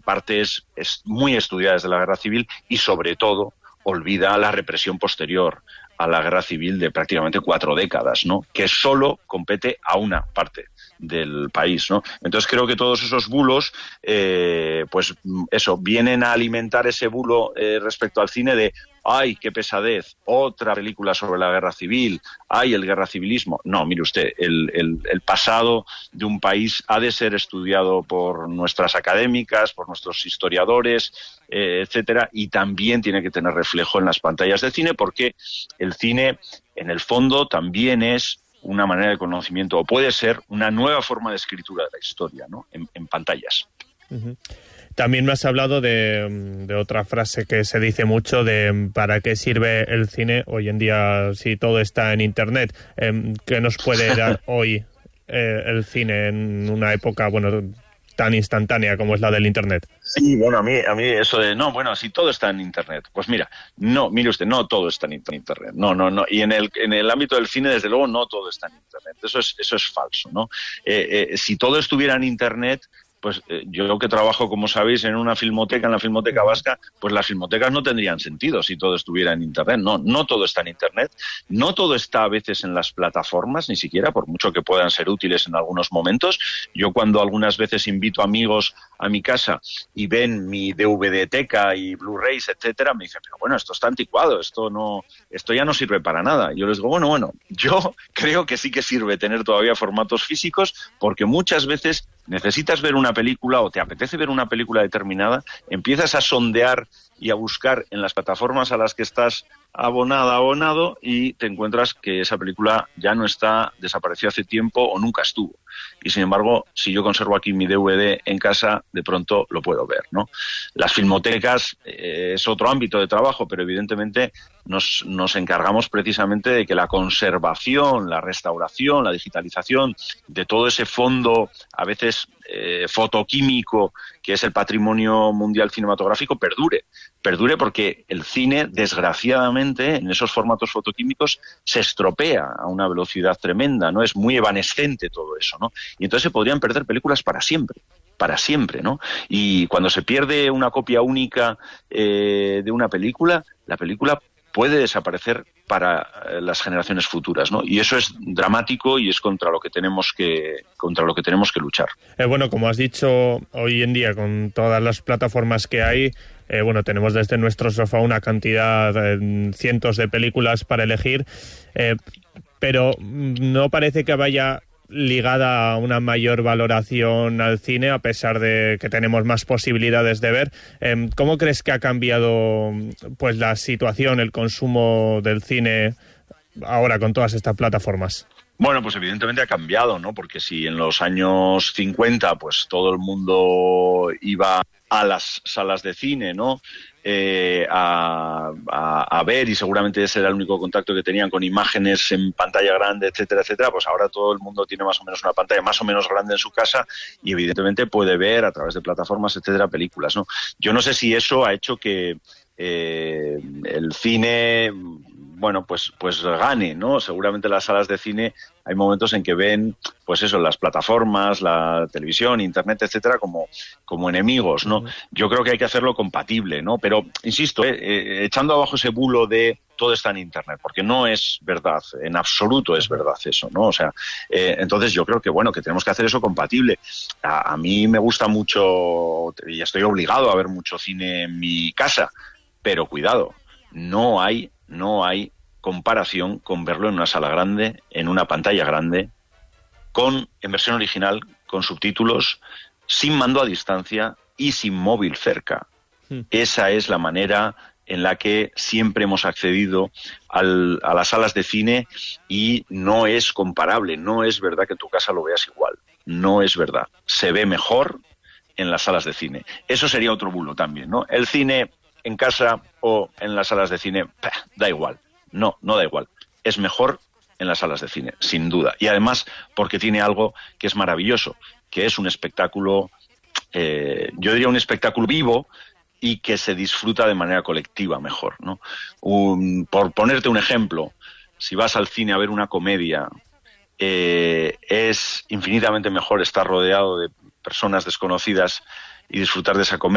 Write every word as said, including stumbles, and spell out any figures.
partes es, muy estudiadas de la guerra civil y, sobre todo, olvida la represión posterior a la guerra civil de prácticamente cuatro décadas, ¿no? Que solo compete a una parte del país, ¿no? Entonces creo que todos esos bulos, eh, pues eso, vienen a alimentar ese bulo eh, respecto al cine de ¡ay, qué pesadez! Otra película sobre la guerra civil, ¡ay, el guerra civilismo! No, mire usted, el, el, el pasado de un país ha de ser estudiado por nuestras académicas, por nuestros historiadores, eh, etcétera, y también tiene que tener reflejo en las pantallas de cine, porque el cine, en el fondo, también es una manera de conocimiento, o puede ser una nueva forma de escritura de la historia, ¿no? En, en pantallas. Uh-huh. También me has hablado de, de otra frase que se dice mucho, de ¿para qué sirve el cine hoy en día si todo está en Internet? Eh, ¿Qué nos puede dar hoy eh, el cine en una época, bueno, tan instantánea como es la del Internet? Sí, bueno, a mí, a mí eso de, no, bueno, si todo está en Internet. Pues mira, no, mire usted, no todo está en Internet. No, no, no. Y en el, en el ámbito del cine, desde luego, no todo está en Internet. Eso es, eso es falso, ¿no? Eh, eh, si todo estuviera en Internet, pues eh, yo que trabajo, como sabéis, en una filmoteca, en la Filmoteca Vasca, pues las filmotecas no tendrían sentido si todo estuviera en Internet. No, no todo está en Internet, no todo está a veces en las plataformas, ni siquiera, por mucho que puedan ser útiles en algunos momentos. Yo cuando algunas veces invito amigos a mi casa y ven mi D V D-teca y Blu-rays, etcétera, me dicen, pero bueno, esto está anticuado, esto no, esto ya no sirve para nada. Yo les digo, bueno, bueno, yo creo que sí que sirve tener todavía formatos físicos, porque muchas veces necesitas ver una película o te apetece ver una película determinada, empiezas a sondear y a buscar en las plataformas a las que estás abonada, abonado, y te encuentras que esa película ya no está, desapareció hace tiempo o nunca estuvo. Y sin embargo, si yo conservo aquí mi D V D en casa, de pronto lo puedo ver, ¿no? Las filmotecas eh, es otro ámbito de trabajo, pero evidentemente nos, nos encargamos precisamente de que la conservación, la restauración, la digitalización de todo ese fondo, a veces eh, fotoquímico, que es el patrimonio mundial cinematográfico, perdure. Perdure porque el cine, desgraciadamente, en esos formatos fotoquímicos se estropea a una velocidad tremenda, ¿no? Es muy evanescente todo eso, ¿no? Y entonces se podrían perder películas para siempre. para siempre, ¿no? Y cuando se pierde una copia única eh, de una película, la película puede desaparecer para las generaciones futuras, ¿no? Y eso es dramático y es contra lo que tenemos que contra lo que tenemos que luchar. Eh, bueno, como has dicho, hoy en día con todas las plataformas que hay, eh, bueno, tenemos desde nuestro sofá una cantidad, eh, cientos de películas para elegir, eh, pero no parece que vaya ligada a una mayor valoración al cine, a pesar de que tenemos más posibilidades de ver. Eh, ¿Cómo crees que ha cambiado pues la situación, el consumo del cine ahora con todas estas plataformas? Bueno, pues evidentemente ha cambiado, ¿no? Porque si en los años cincuenta pues todo el mundo iba a las salas de cine, ¿no? Eh, a, a, a ver, y seguramente ese era el único contacto que tenían con imágenes en pantalla grande, etcétera, etcétera, pues ahora todo el mundo tiene más o menos una pantalla más o menos grande en su casa y evidentemente puede ver a través de plataformas, etcétera, películas, ¿no? Yo no sé si eso ha hecho que eh, el cine, bueno, pues pues gane, ¿no? Seguramente las salas de cine hay momentos en que ven, pues eso, las plataformas, la televisión, internet, etcétera, como, como enemigos, ¿no? Uh-huh. Yo creo que hay que hacerlo compatible, ¿no? Pero, insisto, eh, eh, echando abajo ese bulo de todo está en internet, porque no es verdad, en absoluto es verdad eso, ¿no? O sea, eh, entonces yo creo que, bueno, que tenemos que hacer eso compatible. A, a mí me gusta mucho, y estoy obligado a ver mucho cine en mi casa, pero cuidado, no hay, no hay comparación con verlo en una sala grande, en una pantalla grande, con en versión original, con subtítulos, sin mando a distancia y sin móvil cerca. Hmm. Esa es la manera en la que siempre hemos accedido al, a las salas de cine y no es comparable, no es verdad que en tu casa lo veas igual, no es verdad. Se ve mejor en las salas de cine. Eso sería otro bulo también, ¿no? El cine en casa o en las salas de cine, ¡pah!, da igual. No, no da igual. Es mejor en las salas de cine, sin duda. Y además porque tiene algo que es maravilloso, que es un espectáculo, eh, yo diría un espectáculo vivo y que se disfruta de manera colectiva mejor, ¿no? Un, por ponerte un ejemplo, si vas al cine a ver una comedia, eh, es infinitamente mejor estar rodeado de personas desconocidas y disfrutar de esa comedia